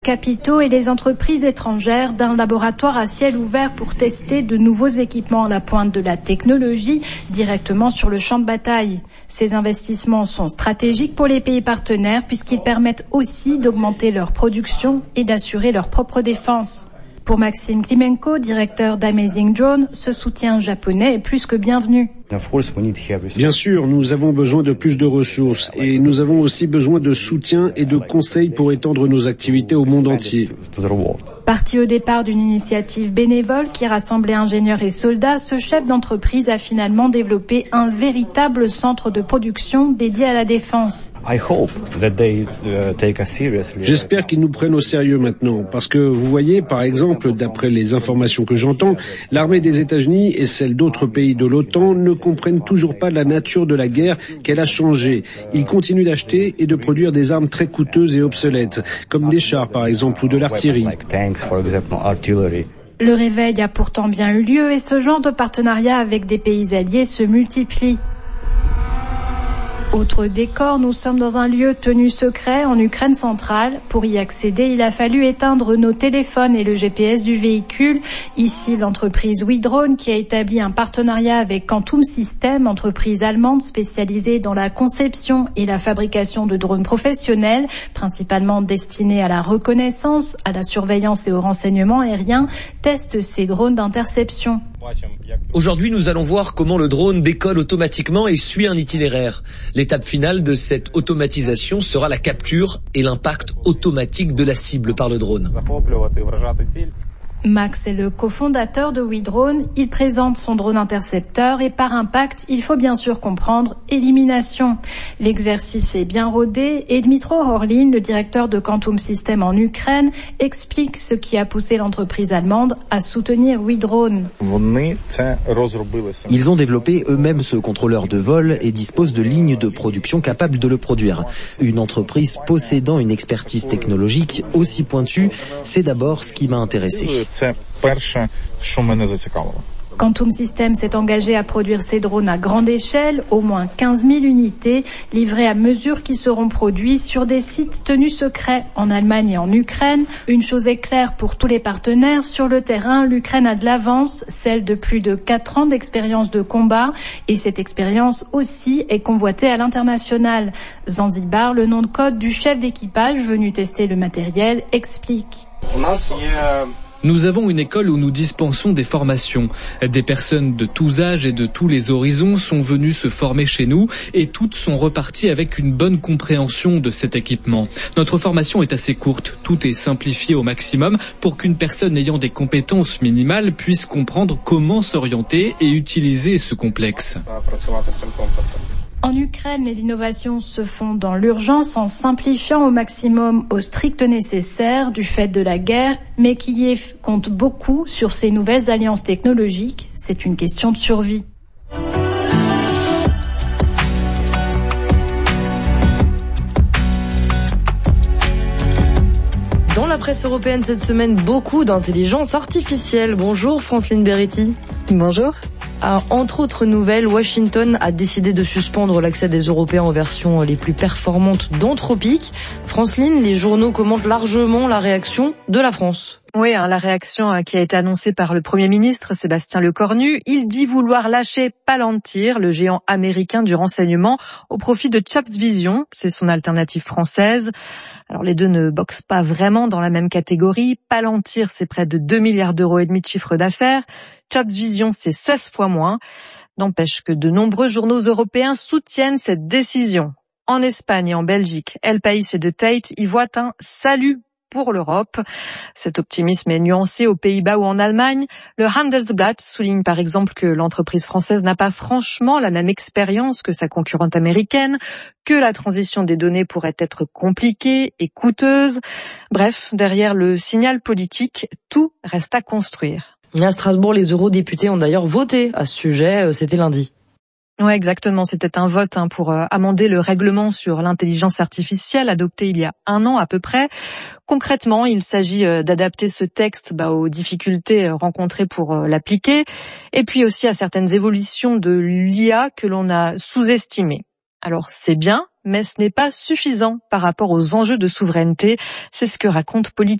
Capitaux et les entreprises étrangères d'un laboratoire à ciel ouvert pour tester de nouveaux équipements à la pointe de la technologie directement sur le champ de bataille. Ces investissements sont stratégiques pour les pays partenaires puisqu'ils permettent aussi d'augmenter leur production et d'assurer leur propre défense. Pour Maxime Klimenko, directeur d'Amazing Drone, ce soutien japonais est plus que bienvenu. Bien sûr, nous avons besoin de plus de ressources et nous avons aussi besoin de soutien et de conseils pour étendre nos activités au monde entier. Parti au départ d'une initiative bénévole qui rassemblait ingénieurs et soldats, ce chef d'entreprise a finalement développé un véritable centre de production dédié à la défense. J'espère qu'ils nous prennent au sérieux maintenant, parce que vous voyez, par exemple, d'après les informations que j'entends, l'armée des États-Unis et celle d'autres pays de l'OTAN ne comprennent toujours pas la nature de la guerre, qu'elle a changé. Ils continuent d'acheter et de produire des armes très coûteuses et obsolètes, comme des chars par exemple ou de l'artillerie. Le réveil a pourtant bien eu lieu et ce genre de partenariat avec des pays alliés se multiplie. Autre décor, nous sommes dans un lieu tenu secret en Ukraine centrale. Pour y accéder, il a fallu éteindre nos téléphones et le GPS du véhicule. Ici, l'entreprise WeDrone qui a établi un partenariat avec Quantum Systems, entreprise allemande spécialisée dans la conception et la fabrication de drones professionnels, principalement destinés à la reconnaissance, à la surveillance et au renseignement aérien, teste ces drones d'interception. Aujourd'hui, nous allons voir comment le drone décolle automatiquement et suit un itinéraire. L'étape finale de cette automatisation sera la capture et l'impact automatique de la cible par le drone. Max est le cofondateur de WeDrone. Il présente son drone intercepteur et par impact, il faut bien sûr comprendre élimination. L'exercice est bien rodé et Dmytro Horlin, le directeur de Quantum Systems en Ukraine, explique ce qui a poussé l'entreprise allemande à soutenir WeDrone. Ils ont développé eux-mêmes ce contrôleur de vol et disposent de lignes de production capables de le produire. Une entreprise possédant une expertise technologique aussi pointue, c'est d'abord ce qui m'a intéressé. Quantum Systems s'est engagé à produire ces drones à grande échelle, au moins 15 000 unités, livrées à mesure qui seront produits sur des sites tenus secrets en Allemagne et en Ukraine. Une chose est claire pour tous les partenaires, sur le terrain, l'Ukraine a de l'avance, celle de plus de 4 ans d'expérience de combat, et cette expérience aussi est convoitée à l'international. Zanzibar, le nom de code du chef d'équipage venu tester le matériel, explique. Nous avons une école où nous dispensons des formations. Des personnes de tous âges et de tous les horizons sont venues se former chez nous et toutes sont reparties avec une bonne compréhension de cet équipement. Notre formation est assez courte, tout est simplifié au maximum pour qu'une personne ayant des compétences minimales puisse comprendre comment s'orienter et utiliser ce complexe. En Ukraine, les innovations se font dans l'urgence en simplifiant au maximum au strict nécessaire du fait de la guerre, mais Kiev compte beaucoup sur ces nouvelles alliances technologiques. C'est une question de survie. Dans la presse européenne cette semaine, beaucoup d'intelligence artificielle. Bonjour Franceline Beretti. Bonjour. Alors, entre autres nouvelles, Washington a décidé de suspendre l'accès des Européens aux versions les plus performantes d'Anthropic. Franceline, les journaux commentent largement la réaction de la France. Oui, la réaction qui a été annoncée par le Premier ministre Sébastien Lecornu. Il dit vouloir lâcher Palantir, le géant américain du renseignement, au profit de ChatVision. C'est son alternative française. Alors les deux ne boxent pas vraiment dans la même catégorie. Palantir, c'est près de 2,5 milliards d'euros de chiffre d'affaires. ChatVision, c'est 16 fois moins. N'empêche que de nombreux journaux européens soutiennent cette décision. En Espagne et en Belgique, El País et The Tate y voient un salut pour l'Europe. Cet optimisme est nuancé aux Pays-Bas ou en Allemagne. Le Handelsblatt souligne par exemple que l'entreprise française n'a pas franchement la même expérience que sa concurrente américaine, que la transition des données pourrait être compliquée et coûteuse. Bref, derrière le signal politique, tout reste à construire. À Strasbourg, les eurodéputés ont d'ailleurs voté à ce sujet, c'était lundi. Ouais, exactement. C'était un vote pour amender le règlement sur l'intelligence artificielle adopté il y a 1 an à peu près. Concrètement, il s'agit d'adapter ce texte aux difficultés rencontrées pour l'appliquer et puis aussi à certaines évolutions de l'IA que l'on a sous-estimées. Alors c'est bien, mais ce n'est pas suffisant par rapport aux enjeux de souveraineté. C'est ce que raconte Politique.